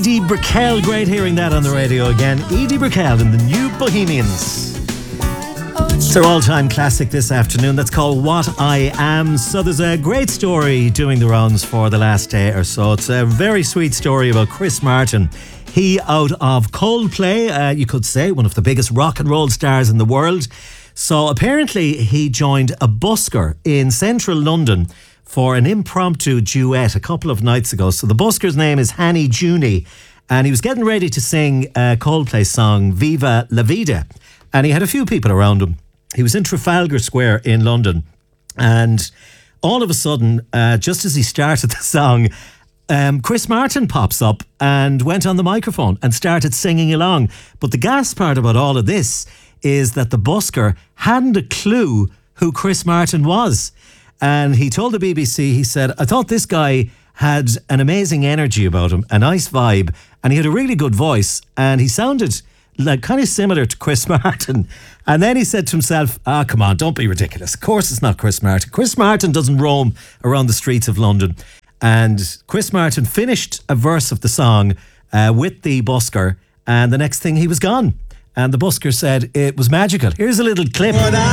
Edie Brickell, great hearing that on the radio again. Edie Brickell and the New Bohemians. It's their all-time classic this afternoon. That's called What I Am. So there's a great story doing the rounds for the last day or so. It's a very sweet story about Chris Martin. He, out of Coldplay, you could say, one of the biggest rock and roll stars in the world. So apparently he joined a busker in central London for an impromptu duet a couple of nights ago. So the busker's name is Hanny Juni, and he was getting ready to sing a Coldplay song, Viva La Vida. And he had a few people around him. He was in Trafalgar Square in London, and all of a sudden, just as he started the song, Chris Martin pops up and went on the microphone and started singing along. But the gas part about all of this is that the busker hadn't a clue who Chris Martin was. And he told the BBC, he said, I thought this guy had an amazing energy about him, a nice vibe, and he had a really good voice, and he sounded like kind of similar to Chris Martin. And then he said to himself, come on, don't be ridiculous. Of course it's not Chris Martin. Chris Martin doesn't roam around the streets of London. And Chris Martin finished a verse of the song with the busker, and the next thing he was gone. And the busker said it was magical. Here's a little clip.